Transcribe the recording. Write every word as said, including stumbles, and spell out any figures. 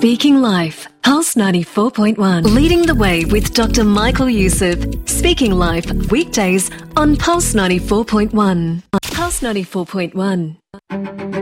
Speaking Life, Pulse ninety-four point one. Leading the way with Doctor Michael Youssef. Speaking Life, weekdays on Pulse ninety-four point one. Pulse ninety-four point one.